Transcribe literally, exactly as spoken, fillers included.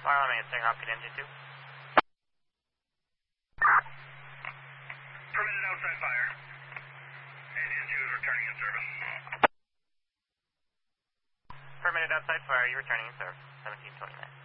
Marlon, I'm saying Rocket Engine two. Permitted outside fire. Engine two is returning in service. Permitted outside fire, you returning in service. seventeen twenty-nine.